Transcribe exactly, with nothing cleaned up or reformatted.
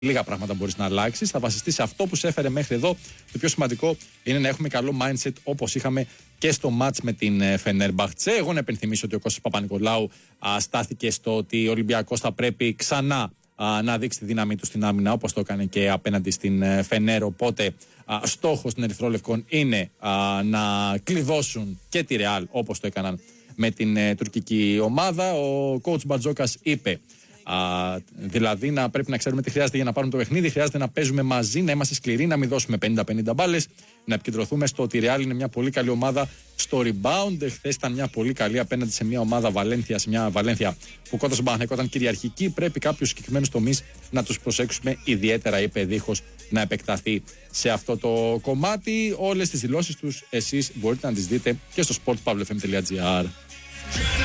λίγα πράγματα μπορείς να αλλάξεις. Θα βασιστείς σε αυτό που σε έφερε μέχρι εδώ. Το πιο σημαντικό είναι να έχουμε καλό mindset όπως είχαμε και στο match με την Φενέρμπαχτσε. Εγώ να επενθυμίσω ότι ο Κώστας Παπα-Νικολάου α, στάθηκε στο ότι ο Ολυμπιακός θα πρέπει ξανά α, να δείξει τη δύναμή του στην άμυνα, όπως το έκανε και απέναντι στην Φενέρ. Οπότε α, στόχος των Ερυθρόλευκων είναι α, να κλειδώσουν και τη Ρεάλ όπως το έκαναν με την ε, τουρκική ομάδα. Ο coach Μπατζόκας είπε Α, δηλαδή να πρέπει να ξέρουμε τι χρειάζεται για να πάρουμε το παιχνίδι. Χρειάζεται να παίζουμε μαζί, να είμαστε σκληροί, να μην δώσουμε πενήντα πενήντα μπάλες, να επικεντρωθούμε στο ότι η Real είναι μια πολύ καλή ομάδα στο rebound. Χθες ήταν μια πολύ καλή απέναντι σε μια ομάδα Βαλένθια, σε μια Βαλένθια που κόντρα στον Παναθηναϊκό ήταν κυριαρχική. Πρέπει κάποιους συγκεκριμένους τομείς να τους προσέξουμε ιδιαίτερα, είπε, δίχως να επεκταθεί σε αυτό το κομμάτι. Όλες τις δηλώσεις τους εσείς μπορείτε να τις δείτε και στο sport pavlefm τελεία gr.